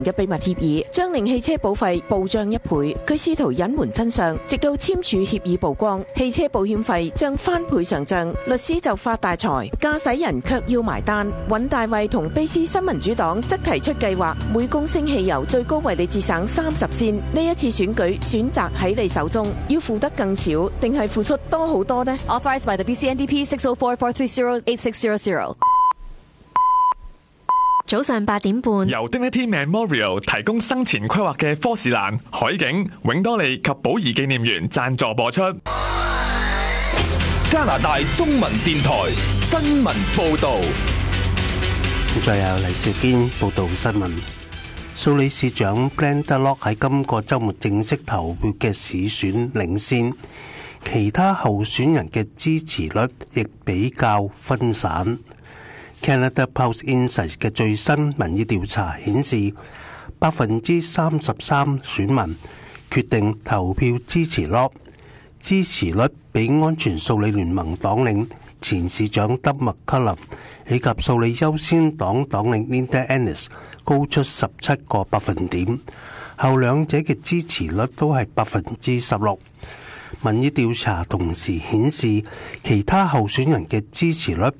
嘅秘密協議，將令汽車保費暴漲1倍。佢試圖隱瞞真相，直到簽署協議曝光，汽車保險費將翻倍上漲，律師就發大財，駕駛人卻要埋單。尹大衛同卑斯新民主黨則提出計劃，每公升汽油最高為你節省30仙。呢一次選舉選擇喺你手中，要付得更少，定係付出多好多呢？ Authorized by the BCNDP 604-430-8660。 早上8點半， 由 Dignity Memorial 提供生前規劃嘅科士蘭、海景、永多利及寶儀紀念園贊助播出。 加拿大中文電台新聞報道。 再有黎兆堅報道新聞。蘇里市長 Glenn Dunlop 喺今個週末正式投票嘅市選領先，其他候選人嘅支持率亦比較分散。Canada Post Insights 嘅最新民意調查顯示，33%選民決定投票支持 Dunlop， 支持率比安全素利聯盟黨領前市長德麥克林以及素利優先黨黨領 Linda Ennis 高出17個百分點，後兩者嘅支持率都係16%。民意調查同時顯示，其他候選人嘅支持率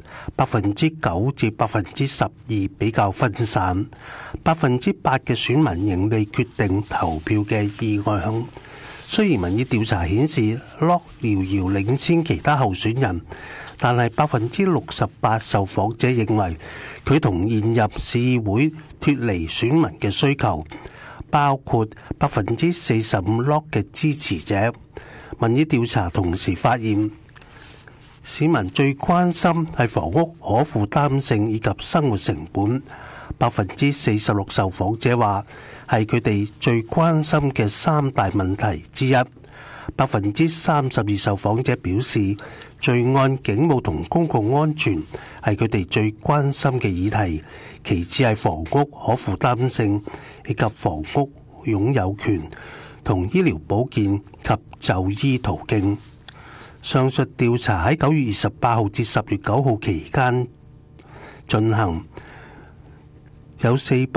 9%至12%比較分散，8%嘅選民仍未決定投票嘅意向。雖然民意調查顯示 Dunlop 遙遙領先其他候選人，但係68%受訪者認為佢同現任市議會脫離選民嘅需求，包括45% Dunlop 嘅支持者。民意調查同時發現，市民最關心係房屋可負擔性以及生活成本。46%受訪者話係佢哋最關心嘅3大問題之一。32%受訪者表示，罪案、警務同公共安全係佢哋最關心嘅議題，其次係房屋可負擔性以及房屋擁有權同醫療保健及就醫途徑。上述調查喺9月28號至10月9號期間進行，有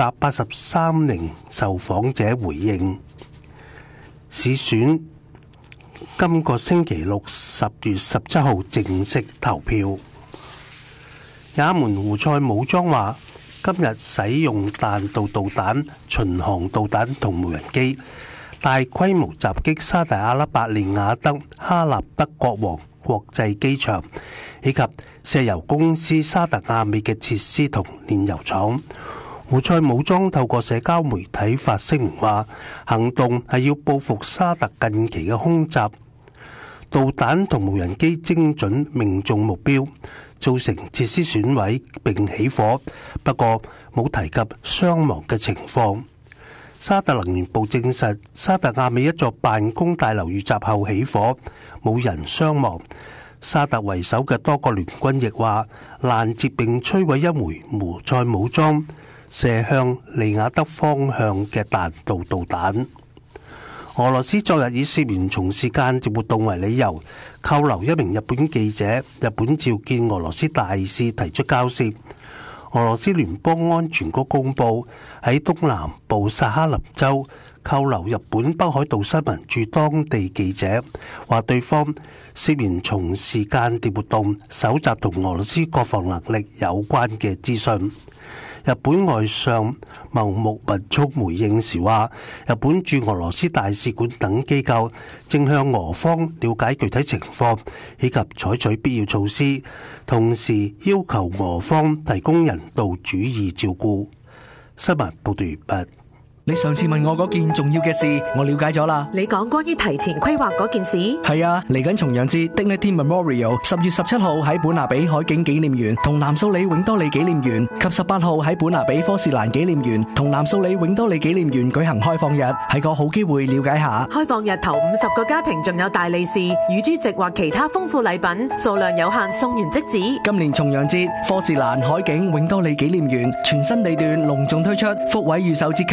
483名受訪者回應。市選今個星期六10月17號正式投票。也門胡塞武裝話，今日使用彈道導彈、巡航導彈同無人機大規模襲擊沙特阿拉伯利雅得哈納德國王國際機場以及石油公司沙特阿美嘅設施同煉油廠。胡塞武裝透過社交媒體發聲明話，行動係要報復沙特近期嘅空襲，導彈同無人機精準命中目標，造成設施損毀並起火，不過冇提及傷亡嘅情況。沙特能源部證實，沙特阿美一座辦公大樓遇襲後起火，冇人傷亡。沙特為首嘅多個聯軍亦話，攔截並摧毀一枚胡塞武裝射向利雅得方向嘅彈道導彈。俄羅斯昨日以涉嫌從事間諜活動為理由，扣留一名日本記者。日本召見俄羅斯大使提出交涉。俄羅斯聯邦安全局公佈喺東南部薩哈林州扣留日本北海道新聞駐當地記者，話對方涉嫌從事間諜活動，搜集同俄羅斯國防能力有關嘅資訊。日本外相茂木敏充回應時話，日本駐俄羅斯大使館等機構正向俄方了解具體情況以及採取必要措施，同時要求俄方提供人道主義照顧。新聞報道完畢。 你上次問我嗰件重要嘅事，我了解咗啦。 你講關於提前規劃嗰件事？ 係啊，嚟緊重陽節 Dignity Memorial 10月17號喺本拿比海景紀念園同南素里永多利紀念園，及18號喺本拿比科士蘭紀念園同南素里永多利紀念園舉行開放日，係個好機會了解下。 開放日頭50個家庭仲有大利是、乳豬席或其他豐富禮品，數量有限，送完即止。 今年重陽節，科士蘭海景永多利紀念園全新地段隆重推出，福位預售折扣高達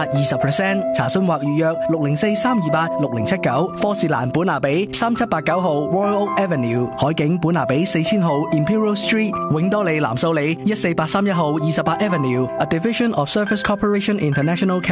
20%。查詢或預約604-328-6079。科士蘭本拿比3789號 Royal Oak Avenue， 海景本拿比4000號 Imperial Street， 永多利南素里14831號28 Avenue， A Division of Service Corporation International